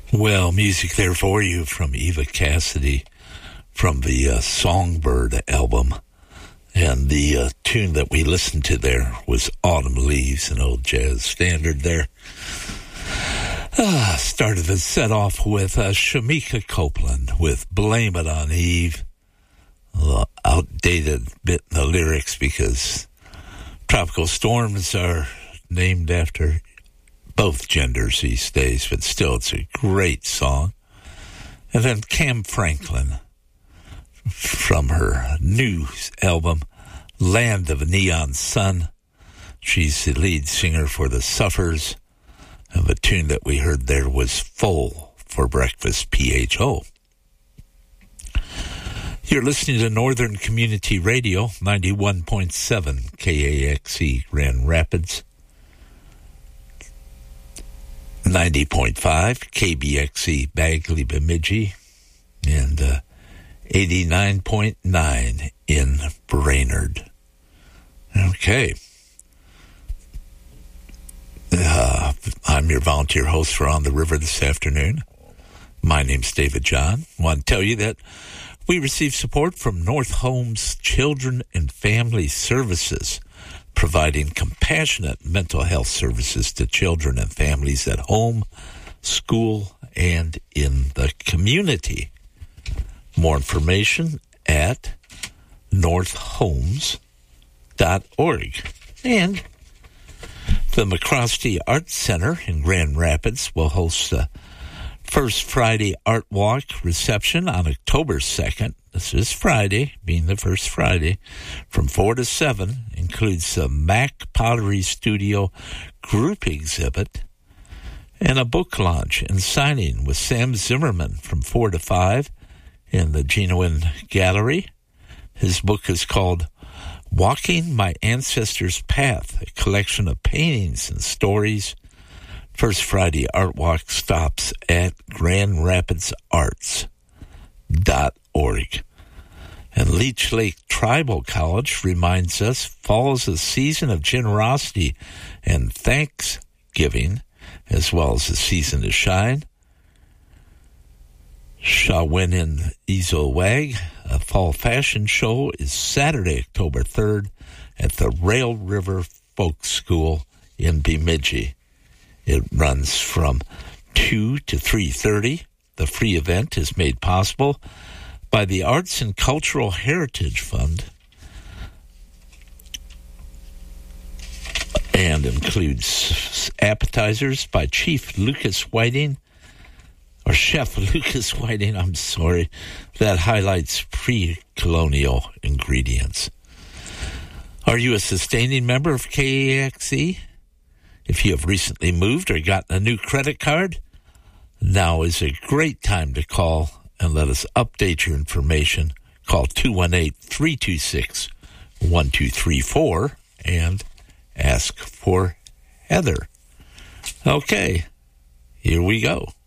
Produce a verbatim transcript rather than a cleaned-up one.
Well, music there for you from Eva Cassidy from the uh, Songbird album. And the uh, tune that we listened to there was Autumn Leaves, an old jazz standard there. Ah, started the set off with uh, Shamika Copeland with Blame It on Eve. A little outdated bit in the lyrics because tropical storms are named after both genders these days, but still it's a great song. And then Cam Franklin from her new album, Land of a Neon Sun. She's the lead singer for the Suffers, and the tune that we heard there was Full for Breakfast, P H O. You're listening to Northern Community Radio, ninety-one point seven K A X E Grand Rapids, ninety point five K B X E Bagley Bemidji, and uh, eighty-nine point nine in Brainerd. Okay. Uh, I'm your volunteer host for On the River this afternoon. My name's David John. I want to tell you that we receive support from North Homes Children and Family Services, providing compassionate mental health services to children and families at home, school, and in the community. More information at north homes dot org. And the McCrosty Arts Center in Grand Rapids will host the First Friday Art Walk reception on October second. This is Friday, being the first Friday, from four to seven. Includes the Mac Pottery Studio group exhibit and a book launch and signing with Sam Zimmerman from four to five in the Genuine Gallery. His book is called Walking My Ancestors' Path, a collection of paintings and stories. First Friday Art Walk stops at grand rapids arts dot org. And Leech Lake Tribal College reminds us fall is a season of generosity and thanksgiving, as well as a season to shine. Shawinin Izowag, a fall fashion show, is Saturday, October third at the Rail River Folk School in Bemidji. It runs from two to three thirty. The free event is made possible by the Arts and Cultural Heritage Fund and includes appetizers by Chief Lucas Whiting, or Chef Lucas Whiting, I'm sorry, that highlights pre-colonial ingredients. Are you a sustaining member of K A X E? If you have recently moved or gotten a new credit card, now is a great time to call and let us update your information. Call two one eight, three two six, one two three four and ask for Heather. Okay, here we go.